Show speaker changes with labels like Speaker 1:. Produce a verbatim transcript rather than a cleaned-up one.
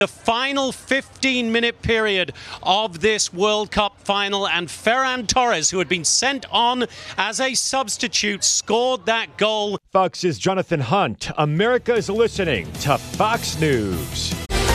Speaker 1: The final fifteen minute period of this World Cup final, and Ferran Torres, who had been sent on as a substitute, scored that goal.
Speaker 2: Fox's Jonathan Hunt. America is listening to Fox News.